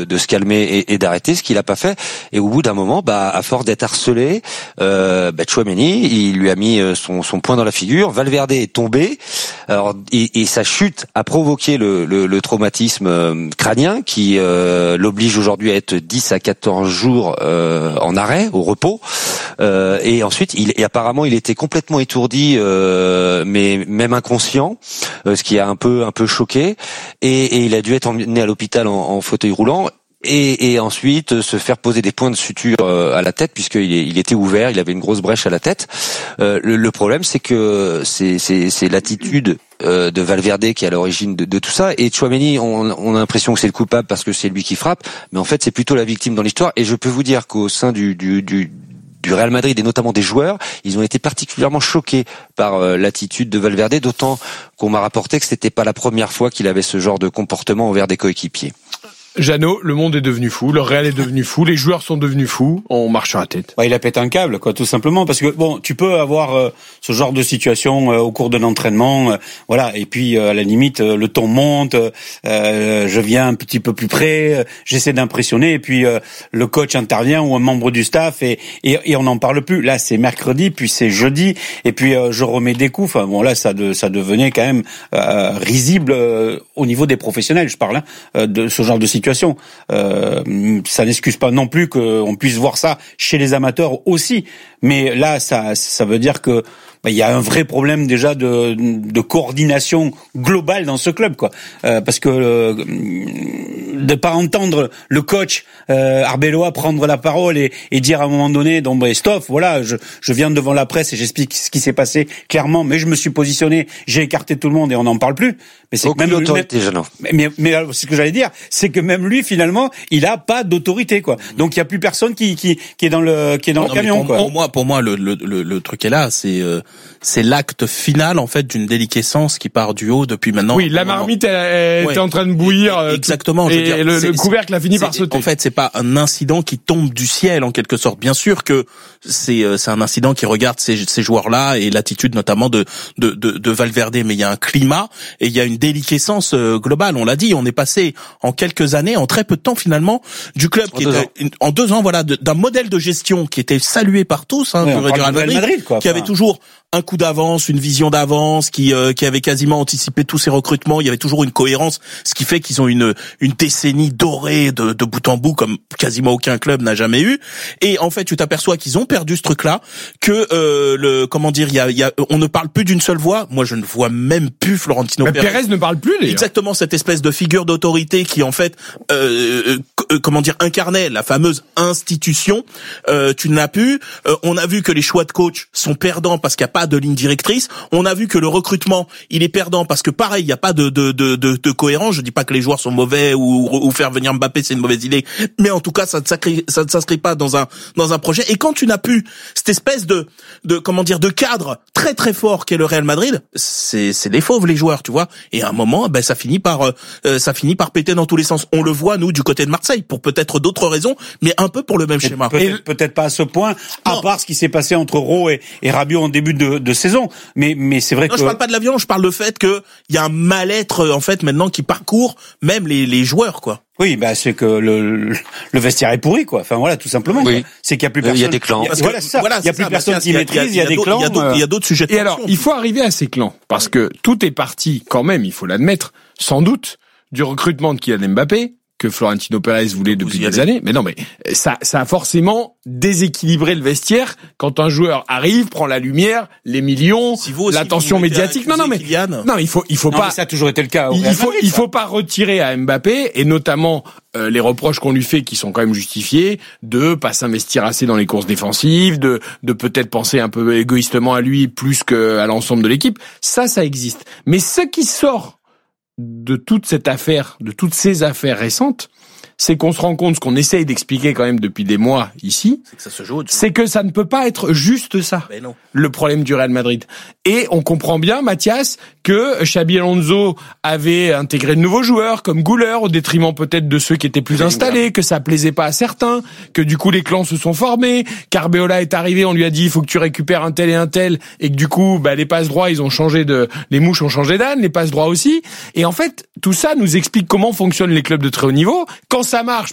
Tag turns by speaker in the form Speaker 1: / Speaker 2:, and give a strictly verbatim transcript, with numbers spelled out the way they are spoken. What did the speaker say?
Speaker 1: de se calmer et, et d'arrêter, ce qu'il a pas fait. Et au bout d'un moment, bah, à force d'être harcelé, euh, bah, Tchouaméni, il lui a mis son, son poing dans la figure. Valverde est tombé. Alors, et, et sa chute a provoqué le, le, le traumatisme crânien qui euh, l'oblige aujourd'hui à être dix à quatorze jours euh, en arrêt, au repos. Euh, et ensuite, il, et apparemment, il était complètement étourdi, euh, mais même inconscient, euh, ce qui a un peu un peu choqué. Et, et il a dû être emmené à l'hôpital en, en fauteuil roulant. Et, et ensuite se faire poser des points de suture à la tête puisqu'il il était ouvert, il avait une grosse brèche à la tête. Euh, le, le problème, c'est que c'est, c'est, c'est l'attitude euh, de Valverde qui est à l'origine de, de tout ça. Et Tchouaméni, on, on a l'impression que c'est le coupable parce que c'est lui qui frappe, mais en fait, c'est plutôt la victime dans l'histoire. Et je peux vous dire qu'au sein du, du, du du Real Madrid et notamment des joueurs, ils ont été particulièrement choqués par euh, l'attitude de Valverde, d'autant qu'on m'a rapporté que c'était pas la première fois qu'il avait ce genre de comportement envers des coéquipiers.
Speaker 2: Jeannot, le monde est devenu fou, le Real est devenu fou, les joueurs sont devenus fous, on marche sur la tête.
Speaker 3: Ouais, il a pété un câble, quoi, tout simplement, parce que bon, tu peux avoir euh, ce genre de situation euh, au cours de l'entraînement, euh, voilà, et puis euh, à la limite euh, le ton monte, euh, je viens un petit peu plus près, euh, j'essaie d'impressionner, et puis euh, le coach intervient ou un membre du staff et et, et on n'en parle plus. Là, c'est mercredi, puis c'est jeudi, et puis euh, je remets des coups. Enfin bon, là, ça de, ça devenait quand même euh, risible euh, au niveau des professionnels, je parle, hein, de ce genre de situation. Euh, ça n'excuse pas non plus qu'on puisse voir ça chez les amateurs aussi, mais là ça ça veut dire que bah, il y a un vrai problème déjà de, de coordination globale dans ce club, quoi. Euh, parce que euh, de pas entendre le coach euh, Arbeloa prendre la parole et, et dire à un moment donné, donc bah, stop, voilà, je, je viens devant la presse et j'explique ce qui s'est passé clairement, mais je me suis positionné, j'ai écarté tout le monde et on n'en parle plus. Mais c'est
Speaker 1: aucune
Speaker 3: que même
Speaker 1: autorité,
Speaker 3: lui, mais, mais, mais ce que j'allais dire, c'est que même lui finalement, il a pas d'autorité, quoi. Donc il y a plus personne qui qui qui est dans le qui est dans non, le camion,
Speaker 4: pour,
Speaker 3: quoi.
Speaker 4: Pour moi, pour moi, le le le, le truc est là, c'est euh, c'est l'acte final en fait d'une déliquescence qui part du haut depuis maintenant.
Speaker 2: Oui, la marmite elle, elle ouais. était en train de bouillir. Euh,
Speaker 4: Exactement.
Speaker 2: Et,
Speaker 4: je veux dire,
Speaker 2: et le, le couvercle a fini par sauter.
Speaker 4: En fait, c'est pas un incident qui tombe du ciel en quelque sorte. Bien sûr que c'est c'est un incident qui regarde ces ces joueurs-là et l'attitude notamment de de de, de Valverde, mais il y a un climat et il y a une déliquescence euh, globale. On l'a dit, on est passé en quelques années, en très peu de temps finalement, du club en qui était une, en deux ans, voilà, de, d'un modèle de gestion qui était salué par tous, hein,
Speaker 3: ouais,
Speaker 4: du Real Madrid,
Speaker 3: Madrid quoi,
Speaker 4: qui avait toujours un coup d'avance, une vision d'avance, qui euh, qui avait quasiment anticipé tous ces recrutements. Il y avait toujours une cohérence, ce qui fait qu'ils ont une une décennie dorée de, de bout en bout comme quasiment aucun club n'a jamais eu. Et en fait, tu t'aperçois qu'ils ont perdu ce truc-là, que euh, le comment dire, il y a, il y a, on ne parle plus d'une seule voix. Moi, je ne vois même plus Florentino Pérez.
Speaker 2: Pérez ne parle plus. D'ailleurs.
Speaker 4: Exactement, cette espèce de figure d'autorité qui en fait, euh, euh, comment dire, incarnait la fameuse institution. Euh, tu n'as plus. Euh, on a vu que les choix de coach sont perdants parce qu'il n'y a pas de ligne directrice. On a vu que le recrutement, il est perdant parce que pareil, il n'y a pas de, de, de, de, de cohérence. Je dis pas que les joueurs sont mauvais ou, ou faire venir Mbappé, c'est une mauvaise idée. Mais en tout cas, ça ne s'inscrit, ça ne s'inscrit pas dans un, dans un projet. Et quand tu n'as plus cette espèce de, de, comment dire, de cadre très très fort qu'est le Real Madrid, c'est, c'est des fauves les joueurs, tu vois. Et à un moment, ben, ça finit par, euh, ça finit par péter dans tous les sens. On le voit, nous, du côté de Marseille, pour peut-être d'autres raisons, mais un peu pour le même
Speaker 3: et
Speaker 4: schéma.
Speaker 3: Peut-être, peut-être pas à ce point, à non. part ce qui s'est passé entre Rowe et, et Rabiot en début de, de saison. Mais, mais c'est vrai
Speaker 4: non,
Speaker 3: que...
Speaker 4: je parle pas de l'avion, je parle le fait que il y a un mal-être, en fait, maintenant, qui parcourt même les, les joueurs, quoi.
Speaker 3: Oui, bah c'est que le, le vestiaire est pourri, quoi. Enfin voilà, tout simplement.
Speaker 1: Oui.
Speaker 3: Quoi. C'est qu'il y a plus personne.
Speaker 1: Il y a des clans.
Speaker 3: Il y a, voilà, c'est ça. Voilà, il y a plus ça, personne qui maîtrise. Il y a, il y a des clans.
Speaker 4: Il y a d'autres, il y a d'autres sujets de
Speaker 2: Et alors, il faut arriver à ces clans parce que tout est parti, quand même, il faut l'admettre, sans doute, du recrutement de Kylian Mbappé que Florentino Pérez voulait depuis des années. Mais non, mais ça, ça a forcément déséquilibré le vestiaire quand un joueur arrive, prend la lumière, les millions, si l'attention médiatique. Non, non, mais Kylian. non, il faut, il faut
Speaker 3: non,
Speaker 2: pas.
Speaker 3: Ça a toujours été le cas.
Speaker 2: Il faut, il faut pas retirer à Mbappé et notamment euh, les reproches qu'on lui fait qui sont quand même justifiés de pas s'investir assez dans les courses défensives, de, de peut-être penser un peu égoïstement à lui plus qu'à l'ensemble de l'équipe. Ça, ça existe. Mais ce qui sort de toute cette affaire, de toutes ces affaires récentes, c'est qu'on se rend compte, ce qu'on essaye d'expliquer quand même depuis des mois ici,
Speaker 4: c'est que ça se joue,
Speaker 2: c'est que ça ne peut pas être juste ça,
Speaker 4: mais non.
Speaker 2: le problème du Real Madrid. Et on comprend bien, Mathias, que Xabi Alonso avait intégré de nouveaux joueurs, comme Güler, au détriment peut-être de ceux qui étaient plus installés, que ça plaisait pas à certains, que du coup les clans se sont formés, qu'Arbeola est arrivé, on lui a dit il faut que tu récupères un tel et un tel, et que du coup, bah, les passes droits, ils ont changé de, les mouches ont changé d'âne, les passes droits aussi. Et en fait, tout ça nous explique comment fonctionnent les clubs de très haut niveau. Quand ça marche,